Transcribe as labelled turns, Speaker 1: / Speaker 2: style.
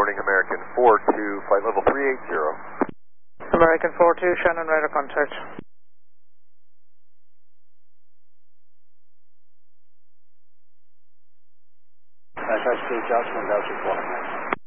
Speaker 1: morning, American 42, flight level 380.
Speaker 2: American 42, Shannon radar contact.
Speaker 3: Steve Johnson, 1004.